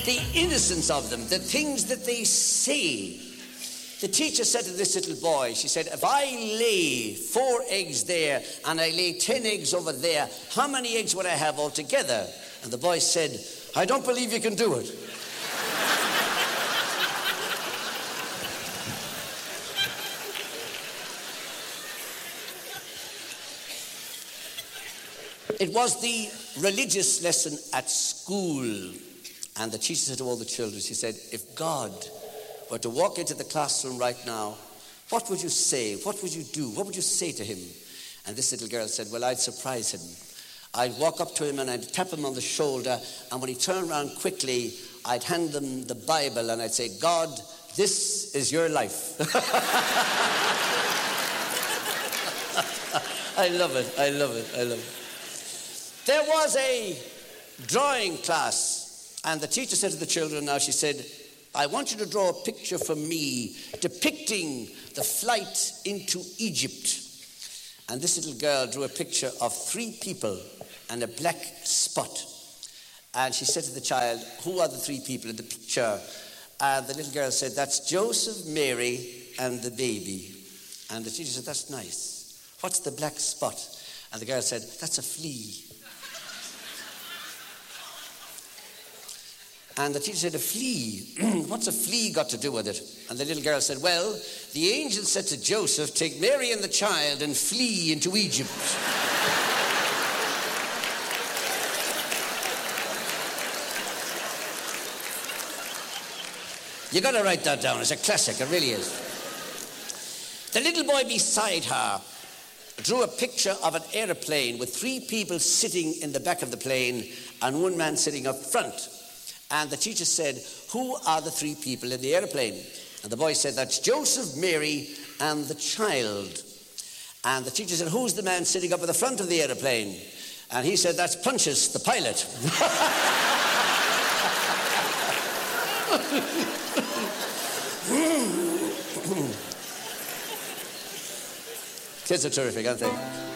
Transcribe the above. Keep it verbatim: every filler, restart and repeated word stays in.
the innocence of them, the things that they say. The teacher said to this little boy, she said, if I lay four eggs there and I lay ten eggs over there, how many eggs would I have altogether? And the boy said, I don't believe you can do it. It was the religious lesson at school. And the teacher said to all the children, she said, if God were to walk into the classroom right now, what would you say? What would you do? What would you say to him? And this little girl said, well, I'd surprise him. I'd walk up to him and I'd tap him on the shoulder, and when he turned around quickly, I'd hand him the Bible and I'd say, God, this is your life. I love it, I love it, I love it. There was a drawing class, and the teacher said to the children now, she said, I want you to draw a picture for me depicting the flight into Egypt. And this little girl drew a picture of three people and a black spot. And she said to the child, who are the three people in the picture? And the little girl said, that's Joseph, Mary, and the baby. And the teacher said, that's nice. What's the black spot? And the girl said, that's a flea. And the teacher said, a flea? What's a flea got to do with it? And the little girl said, well, the angel said to Joseph, take Mary and the child and flee into Egypt. You got to write that down. It's a classic. It really is. The little boy beside her drew a picture of an aeroplane with three people sitting in the back of the plane and one man sitting up front. And the teacher said, who are the three people in the aeroplane? And the boy said, that's Joseph, Mary, and the child. And the teacher said, who's the man sitting up at the front of the aeroplane? And he said, that's Pontius, the pilot. Kids are terrific, aren't they?